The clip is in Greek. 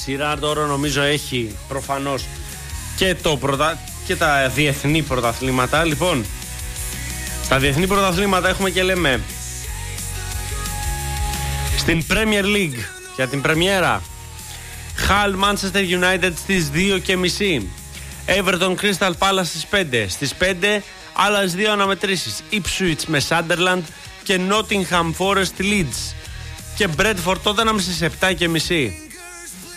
σειρά τώρα νομίζω έχει προφανώς και τα διεθνή πρωταθλήματα. Λοιπόν, στα διεθνή πρωταθλήματα έχουμε και λέμε στην Premier League για την πρεμιέρα Hull Manchester United στις 2:30, Everton Crystal Palace στις 5. Στις 5 άλλες δύο αναμετρήσεις, Ipswich με Sunderland και Nottingham Forest Leeds και Bradford Tottenham στις 7:30.